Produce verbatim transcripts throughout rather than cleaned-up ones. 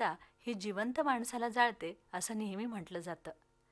नम्रता ही जिवंत माणसाला जाळते असं नेहमी म्हटलं जातं.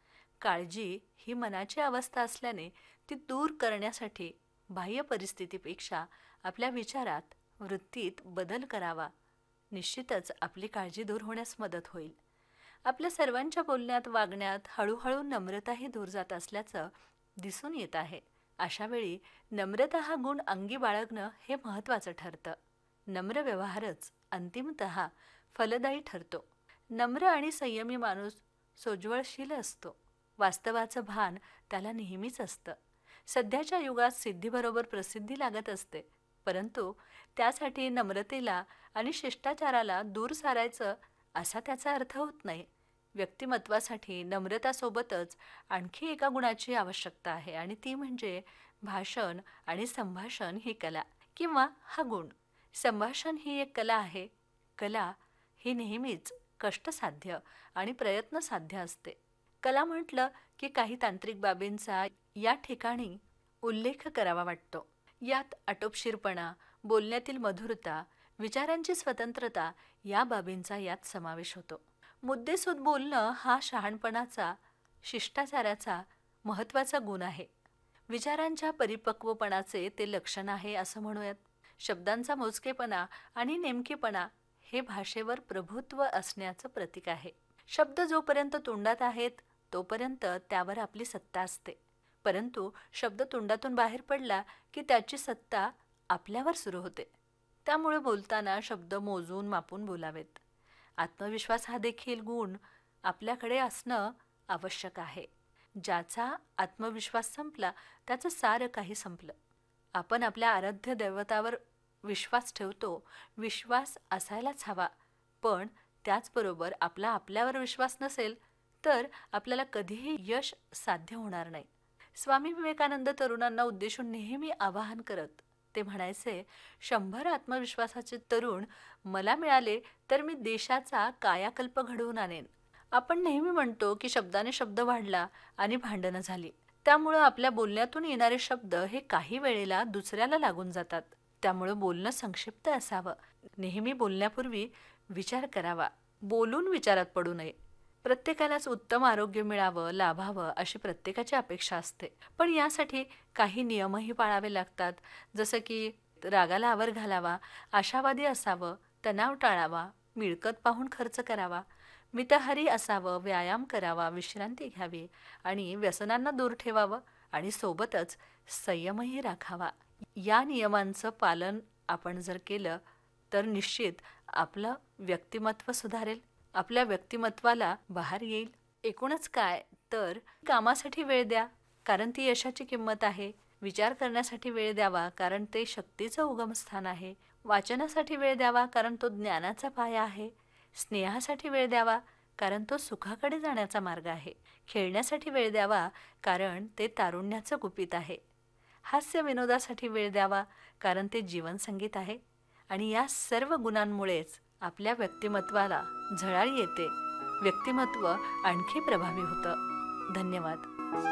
काळजी ही मनाची अवस्था असल्याने ती दूर करण्यासाठी बाह्य परिस्थितीपेक्षा आपल्या विचारात, वृत्तीत बदल करावा. निश्चितच आपली काळजी दूर होण्यास मदत होईल. आपल्या सर्वांच्या बोलण्यात, वागण्यात हळूहळू नम्रताही दूर जात असल्याचं दिसून येत आहे. अशा वेळी नम्रता हा गुण अंगी बाळगणं हे महत्त्वाचं ठरतं. नम्र व्यवहारच अंतिमतः फलदायी ठरतो. नम्र आणि संयमी माणूस सोज्वळशील असतो. वास्तवाचं भान त्याला नेहमीच असतं. सध्याच्या युगात सिद्धीबरोबर प्रसिद्धी लागत असते, परंतु त्यासाठी नम्रतेला आणि शिष्टाचाराला दूर सारायचं असा त्याचा अर्थ होत नाही. व्यक्तिमत्वासाठी नम्रतासोबतच आणखी एका गुणाची आवश्यकता आहे आणि ती म्हणजे भाषण आणि संभाषण ही कला किंवा हा गुण. संभाषण ही एक कला आहे. कला ही नेहमीच कष्टसाध्य आणि प्रयत्नसाध्य असते. कला म्हटलं की काही तांत्रिक बाबींचा या ठिकाणी उल्लेख करावा वाटतो. यात आटोपशीरपणा, बोलण्यातील मधुरता, विचारांची स्वतंत्रता या बाबींचा यात समावेश होतो. मुद्देसूद बोलणं हा शहाणपणाचा, शिष्टाचाराचा महत्त्वाचा गुण आहे. विचारांच्या परिपक्वपणाचे ते लक्षण आहे असं म्हणूयात. शब्दांचा मोजकेपणा आणि नेमकेपणा हे भाषेवर प्रभुत्व असण्याचं प्रतीक आहे. शब्द जोपर्यंत तोंडात आहेत तोपर्यंत त्यावर आपली सत्ता असते, परंतु शब्द तोंडातून बाहेर पडला की त्याची सत्ता आपल्यावर सुरू होते. त्यामुळे बोलताना शब्द मोजून मापून बोलावेत. आत्मविश्वास हा देखील गुण आपल्याकडे असणं आवश्यक आहे. ज्याचा आत्मविश्वास संपला त्याचं सारं काही संपलं. आपण आपल्या आराध्य दैवतावर विश्वास ठेवतो. विश्वास असायलाच हवा, पण त्याचबरोबर आपला आपल्यावर विश्वास नसेल तर आपल्याला कधीही यश साध्य होणार नाही. स्वामी विवेकानंद तरुणांना उद्देशून नेहमी आवाहन करत ते म्हणायचे, शंभर आत्मविश्वासाचे तरुण मला मिळाले तर मी देशाचा कायाकल्प घडवून आणेन. आपण नेहमी म्हणतो की शब्दाने शब्द वाढला आणि भांडणं झाली. त्यामुळं आपल्या बोलण्यातून येणारे शब्द हे काही वेळेला दुसऱ्याला लागून जातात. त्यामुळं बोलणं संक्षिप्त असावं. नेहमी बोलण्यापूर्वी विचार करावा. बोलून विचारात पडू नये. प्रत्येकालाच उत्तम आरोग्य मिळावं, लाभावं अशी प्रत्येकाची अपेक्षा असते, पण यासाठी काही नियमही पाळावे लागतात. जसं की रागाला आवर घालावा, आशावादी असावं, तणाव टाळावा, मिळकत पाहून खर्च करावा, मितहारी असावं, व्यायाम करावा, विश्रांती घ्यावी आणि व्यसनांना दूर ठेवावं आणि सोबतच संयमही राखावा. या नियमांचं पालन आपण जर केलं तर निश्चित आपलं व्यक्तिमत्व सुधारेल, आपल्या व्यक्तिमत्वाला बहार येईल. एकूणच काय तर कामासाठी वेळ द्या, कारण ती यशाची किंमत आहे. विचार करण्यासाठी वेळ द्यावा, कारण ते शक्तीचं उगमस्थान आहे. वाचनासाठी वेळ द्यावा, कारण तो ज्ञानाचा पाया आहे. स्नेहासाठी वेळ द्यावा, कारण तो सुखाकडे जाण्याचा मार्ग आहे. खेळण्यासाठी वेळ द्यावा, कारण ते तारुण्याचं गुपित आहे. हास्य विनोदासाठी वेळ द्यावा, कारण ते जीवनसंगीत आहे. आणि या सर्व गुणांमुळेच आपल्या व्यक्तिमत्वाला झळाळी येते. व्यक्तिमत्व आणखी प्रभावी होतं. धन्यवाद.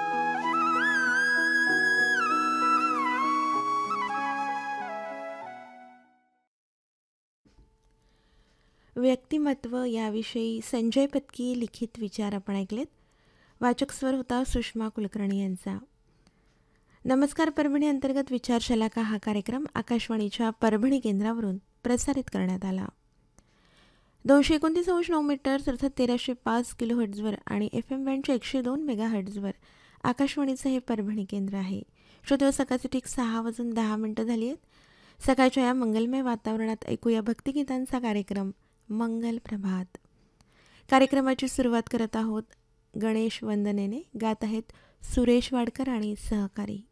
व्यक्तिमत्व याविषयी संजय पत्की लिखित विचार आपण ऐकलेत. वाचक स्वर होता सुषमा कुलकर्णी यांचा. नमस्कार परभणी अंतर्गत विचारशलाका हा कार्यक्रम आकाशवाणीच्या परभणी केंद्रावरून प्रसारित करण्यात आला. दोनशे एकोणतीस अंश नऊ मीटर्स अर्थात तेराशे पाच किलो हर्ट्झवर आणि एफ एम बँडच्या एकशे दोन मेगा हर्ट्झवर आकाशवाणीचं हे परभणी केंद्र आहे. श्रोते, सकाळचे ठीक सहा वाजून दहा मिनटं झाली आहेत. सकाळच्या या मंगलमय वातावरणात ऐकूया भक्तिगीतांचा कार्यक्रम मंगल प्रभात. कार्यक्रमाची सुरुवात करत आहोत गणेश वंदनेने. गात आहेत सुरेश वाडकर आणि सहकारी.